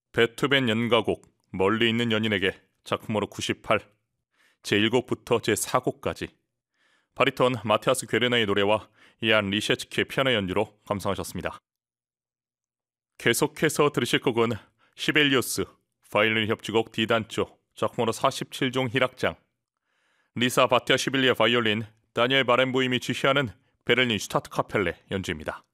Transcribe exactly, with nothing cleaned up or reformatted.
베토벤 연가곡 멀리 있는 연인에게 작품으로 구십팔, 제일 곡부터 제사 곡까지 바리톤 마티아스 괴르너의 노래와 이안 리셰츠키의 피아노 연주로 감상하셨습니다. 계속해서 들으실 곡은 시벨리우스 바이올린 협주곡 D단조 작품으로 사십칠 종 희락장, 리사 바티아시빌리의 바이올린, 다니엘 바렌보임이 지휘하는 베를린 슈타트 카펠레 연주입니다.